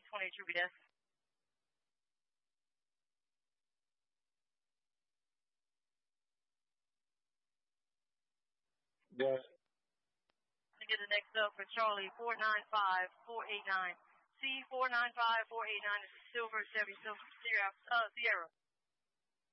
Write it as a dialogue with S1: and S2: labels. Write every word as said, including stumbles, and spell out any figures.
S1: twenty True B S.
S2: What?
S1: To get the next up for Charlie, four nine five four eight nine. C four nine five four eight nine is a silver Chevy Silver Sierra. Uh, Sierra.